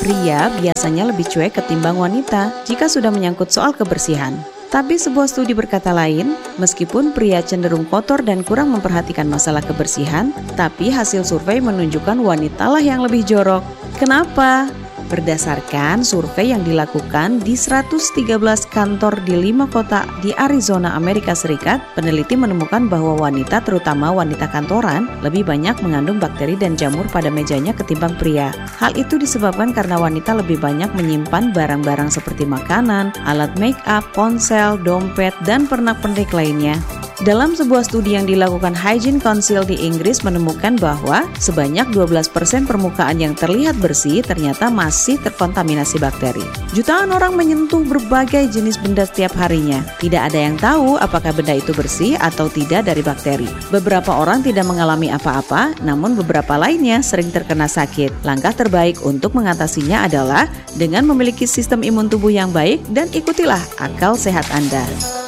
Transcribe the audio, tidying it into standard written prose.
Pria biasanya lebih cuek ketimbang wanita jika sudah menyangkut soal kebersihan. Tapi sebuah studi berkata lain, meskipun pria cenderung kotor dan kurang memperhatikan masalah kebersihan, tapi hasil survei menunjukkan wanitalah yang lebih jorok. Kenapa? Berdasarkan survei yang dilakukan di 113 kantor di 5 kota di Arizona, Amerika Serikat, peneliti menemukan bahwa wanita, terutama wanita kantoran, lebih banyak mengandung bakteri dan jamur pada mejanya ketimbang pria. Hal itu disebabkan karena wanita lebih banyak menyimpan barang-barang seperti makanan, alat make up, ponsel, dompet, dan pernak-pernik lainnya. Dalam sebuah studi yang dilakukan Hygiene Council di Inggris menemukan bahwa sebanyak 12% permukaan yang terlihat bersih ternyata masih terkontaminasi bakteri. Jutaan orang menyentuh berbagai jenis benda setiap harinya. Tidak ada yang tahu apakah benda itu bersih atau tidak dari bakteri. Beberapa orang tidak mengalami apa-apa, namun beberapa lainnya sering terkena sakit. Langkah terbaik untuk mengatasinya adalah dengan memiliki sistem imun tubuh yang baik dan ikutilah akal sehat Anda.